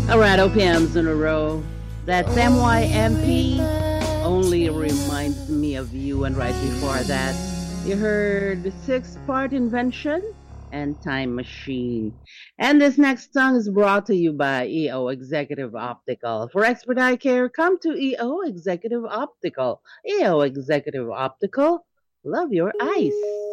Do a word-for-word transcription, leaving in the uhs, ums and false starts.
All right, O P Ms in a row. That's M Y M P. Only reminds me of you. And right before that, you heard Six Part Invention and Time Machine. And this next song is brought to you by E O Executive Optical. For expert eye care, come to E O Executive Optical. E O Executive Optical, love your eyes.